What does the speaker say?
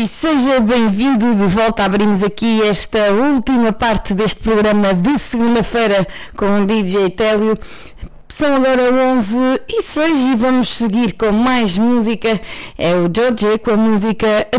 e seja bem-vindo de volta. Abrimos aqui esta última parte deste programa de segunda-feira com o DJ Télio. São agora 11h06 e vamos seguir com mais música. É o George com a música